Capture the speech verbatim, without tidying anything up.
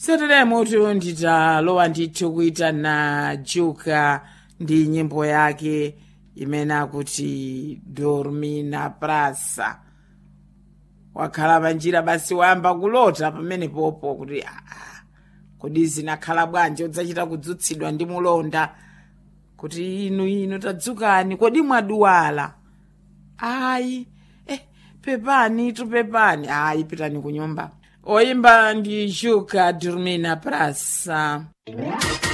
Saturday moto nditalowa ndithu kuita na Juka ndi nyimbo yake imene kuti dormi na praça. Wakhala panjira basi wamba kulota pamene popo kuti ah, kodi zinakhala bwanji udzachita kudzutsidwa ndi mulonda kuti inu inu tadzukani kodi mwaduwala. Ayi eh pepani tupepani ayi pitani kunyumba. Oimba ndi Juka dormi na praça.